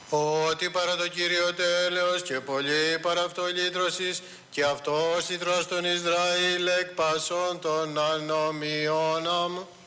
Ότι παρά το Κύριο τέλεος και πολύ παρά αυτό λύτρωσης, και αυτός λύτρος τον Ισραήλ εκ πασών των ανομιών.